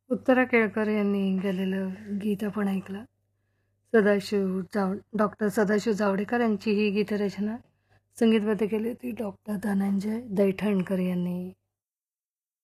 उत्तरा केळकर यांनी गायलेलं गीत आपण ऐकलं. डॉक्टर सदाशिव जावडेकर यांची ही गीतरचना संगीतबद्ध केली होती डॉक्टर धनंजय दैठणकर यांनी.